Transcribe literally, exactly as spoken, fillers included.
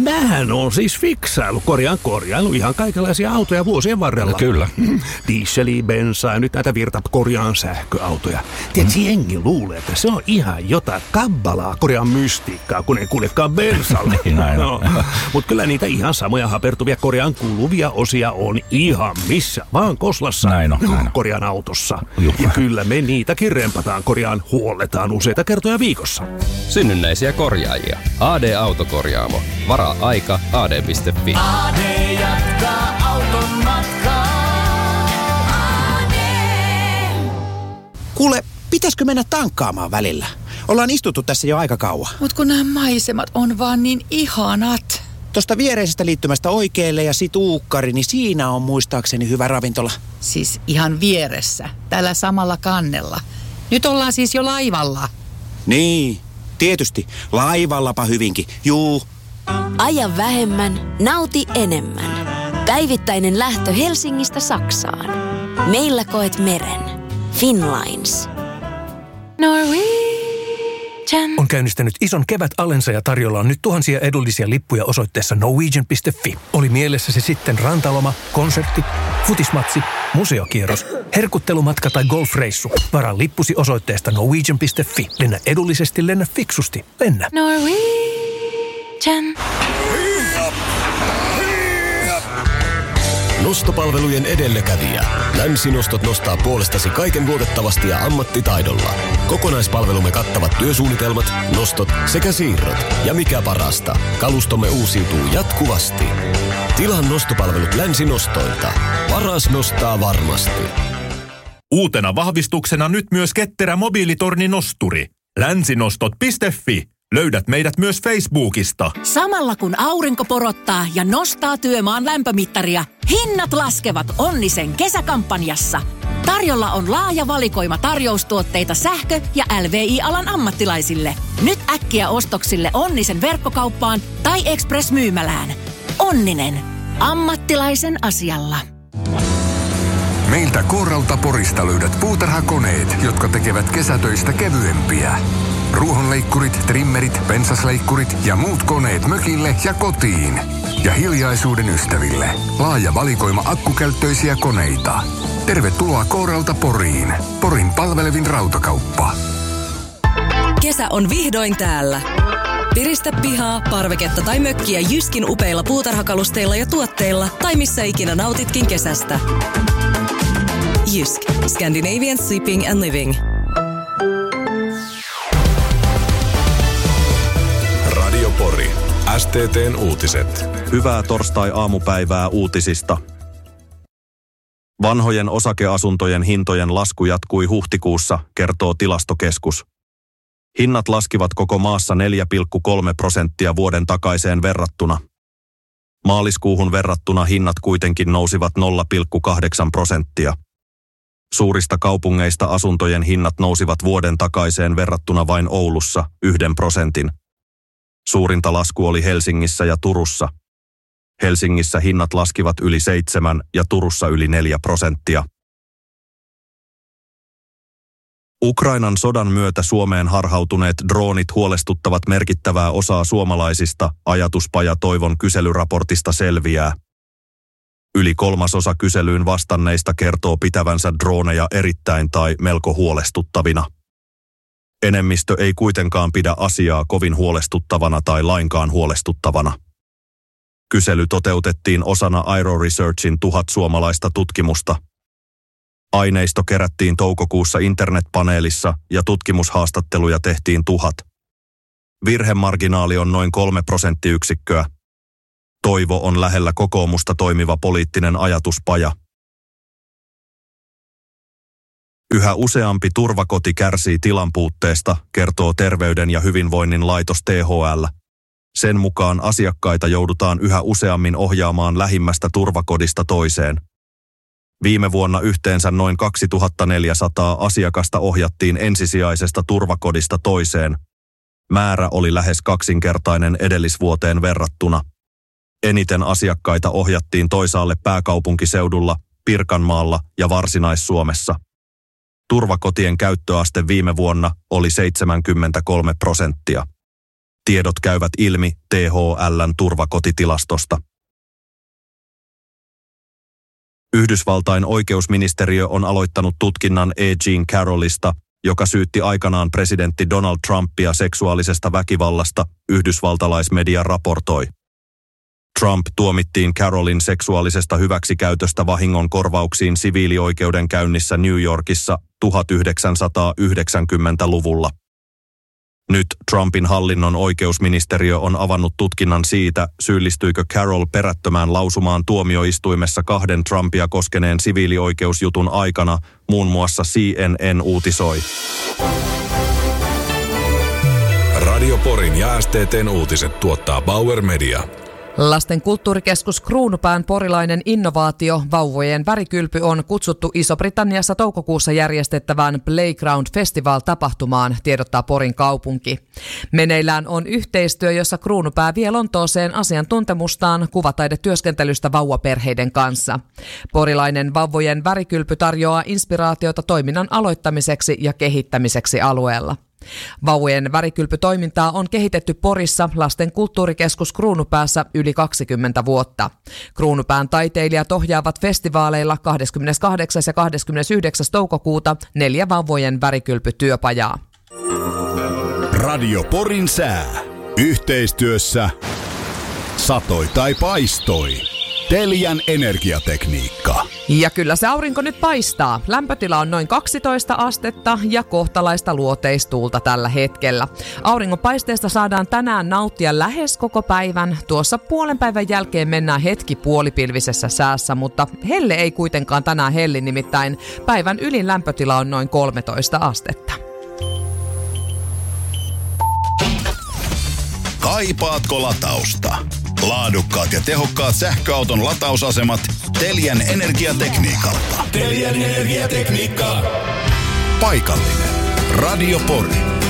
Mähän on siis fiksailu, korjaan korjailu ihan kaikenlaisia autoja vuosien varrella. No, kyllä. Dieseliä, bensaa ja nyt näitä virta korjaan sähköautoja. Tiedätkö, mm. jengi luulee, että se on ihan jotain kabbalaa korjaan mystiikkaa, kun ei kuljekaan bensalla. no. Mutta kyllä niitä ihan samoja hapertuvia korjaan kuuluvia osia on ihan missä vaan koslassa näin on, näin on. korjaan autossa. Juh. Ja kyllä me niitäkin rempataan korjaan, huolletaan useita kertoja viikossa. Synnynnäisiä korjaajia. A D Autokorjaamo. Varaa aika a d piste f i. A D jatkaa auton matkaa. A D. Kuule, pitäisikö mennä tankkaamaan välillä? Ollaan istuttu tässä jo aika kauan. Mut kun nämä maisemat on vaan niin ihanat. Tuosta viereisestä liittymästä oikealle ja sit uukkari, niin siinä on muistaakseni hyvä ravintola. Siis ihan vieressä, tällä samalla kannella. Nyt ollaan siis jo laivalla. Niin, tietysti. Laivallapa hyvinkin. Juu. Aja vähemmän, nauti enemmän. Päivittäinen lähtö Helsingistä Saksaan. Meillä koet meren. Finnlines. Norwegian. On käynnistänyt ison kevätalensa ja tarjolla on nyt tuhansia edullisia lippuja osoitteessa norwegian piste f i. Oli mielessä se sitten rantaloma, konsertti, futismatsi, museokierros, herkuttelumatka tai golfreissu. Varaa lippusi osoitteesta norwegian piste f i. Lennä edullisesti, lennä fiksusti. Lennä. Norwegian. Nostopalvelujen edelläkävijä. Länsinostot nostaa puolestasi kaiken luotettavasti ja ammattitaidolla. Kokonaispalvelumme kattavat työsuunnitelmat, nostot sekä siirrot. Ja mikä parasta, kalustomme uusiutuu jatkuvasti. Tilaa nostopalvelut Länsinostoilta. Paras nostaa varmasti. Uutena vahvistuksena nyt myös ketterä mobiilitorninosturi. länsinostot piste f i. Löydät meidät myös Facebookista. Samalla kun aurinko porottaa ja nostaa työmaan lämpömittaria, hinnat laskevat Onnisen kesäkampanjassa. Tarjolla on laaja valikoima tarjoustuotteita sähkö- ja L V I-alan ammattilaisille. Nyt äkkiä ostoksille Onnisen verkkokauppaan tai Express-myymälään. Onninen. Ammattilaisen asialla. Meiltä Kooralta Porista löydät puutarhakoneet, jotka tekevät kesätöistä kevyempiä. Ruohonleikkurit, trimmerit, pensasleikkurit ja muut koneet mökille ja kotiin. Ja hiljaisuuden ystäville. Laaja valikoima akkukäyttöisiä koneita. Tervetuloa Kooralta Poriin. Porin palvelevin rautakauppa. Kesä on vihdoin täällä. Piristä pihaa, parveketta tai mökkiä Jyskin upeilla puutarhakalusteilla ja tuotteilla tai missä ikinä nautitkin kesästä. Jysk. Scandinavian Sleeping and Living. Radio Pori. S T T:n uutiset. Hyvää torstai-aamupäivää uutisista. Vanhojen osakeasuntojen hintojen lasku jatkui huhtikuussa, kertoo Tilastokeskus. Hinnat laskivat koko maassa neljä pilkku kolme prosenttia vuoden takaiseen verrattuna. Maaliskuuhun verrattuna hinnat kuitenkin nousivat nolla pilkku kahdeksan prosenttia. Suurista kaupungeista asuntojen hinnat nousivat vuoden takaiseen verrattuna vain Oulussa yhden prosentin. Suurinta lasku oli Helsingissä ja Turussa. Helsingissä hinnat laskivat yli seitsemän ja Turussa yli neljä prosenttia. Ukrainan sodan myötä Suomeen harhautuneet droonit huolestuttavat merkittävää osaa suomalaisista, ajatuspaja Toivon kyselyraportista selviää. Yli kolmasosa kyselyyn vastanneista kertoo pitävänsä drooneja erittäin tai melko huolestuttavina. Enemmistö ei kuitenkaan pidä asiaa kovin huolestuttavana tai lainkaan huolestuttavana. Kysely toteutettiin osana Airo Researchin tuhat suomalaista tutkimusta. Aineisto kerättiin toukokuussa internetpaneelissa ja tutkimushaastatteluja tehtiin tuhat. Virhemarginaali on noin kolme prosenttiyksikköä. Toivo on lähellä kokoomusta toimiva poliittinen ajatuspaja. Yhä useampi turvakoti kärsii tilanpuutteesta, kertoo Terveyden ja hyvinvoinnin laitos T H L. Sen mukaan asiakkaita joudutaan yhä useammin ohjaamaan lähimmästä turvakodista toiseen. Viime vuonna yhteensä noin kaksituhattaneljäsataa asiakasta ohjattiin ensisijaisesta turvakodista toiseen. Määrä oli lähes kaksinkertainen edellisvuoteen verrattuna. Eniten asiakkaita ohjattiin toisaalle pääkaupunkiseudulla, Pirkanmaalla ja Varsinais-Suomessa. Turvakotien käyttöaste viime vuonna oli seitsemänkymmentäkolme prosenttia. Tiedot käyvät ilmi T H L:n turvakotitilastosta. Yhdysvaltain oikeusministeriö on aloittanut tutkinnan E. Jean Carrollista, joka syytti aikanaan presidentti Donald Trumpia seksuaalisesta väkivallasta, yhdysvaltalaismedia raportoi. Trump tuomittiin Carrollin seksuaalisesta hyväksikäytöstä vahingonkorvauksiin siviilioikeudenkäynnissä New Yorkissa tuhatyhdeksänsataayhdeksänkymmentäluvulla. Nyt Trumpin hallinnon oikeusministeriö on avannut tutkinnan siitä, syyllistyikö Carroll perättömään lausumaan tuomioistuimessa kahden Trumpia koskeneen siviilioikeusjutun aikana, muun muassa C N N uutisoi. Radio Porin ja S T T:n uutiset tuottaa Bauer Media. Lasten kulttuurikeskus Kruunupään porilainen innovaatio Vauvojen värikylpy on kutsuttu Iso-Britanniassa toukokuussa järjestettävään Playground Festival-tapahtumaan, tiedottaa Porin kaupunki. Meneillään on yhteistyö, jossa Kruunupää vie Lontooseen asiantuntemustaan kuvataidetyöskentelystä vauvaperheiden kanssa. Porilainen Vauvojen värikylpy tarjoaa inspiraatiota toiminnan aloittamiseksi ja kehittämiseksi alueella. Vauvojen värikylpytoimintaa on kehitetty Porissa Lasten kulttuurikeskus Kruunupäässä yli kaksikymmentä vuotta. Kruunupään taiteilijat ohjaavat festivaaleilla kahdeskymmeneskahdeksas ja kahdeskymmenesyhdeksäs toukokuuta neljä Vauvojen värikylpytyöpajaa. Radio Porin sää. Yhteistyössä satoi tai paistoi. Telian energiatekniikka. Ja kyllä se aurinko nyt paistaa. Lämpötila on noin kaksitoista astetta ja kohtalaista luoteistuulta tällä hetkellä. Auringonpaisteesta saadaan tänään nauttia lähes koko päivän. Tuossa puolen päivän jälkeen mennään hetki puolipilvisessä säässä, mutta helle ei kuitenkaan tänään helli, nimittäin päivän ylin lämpötila on noin kolmetoista astetta. Kaipaatko latausta? Laadukkaat ja tehokkaat sähköauton latausasemat Telian energiatekniikalta. Telian energiatekniikka. Paikallinen. Radio Pori.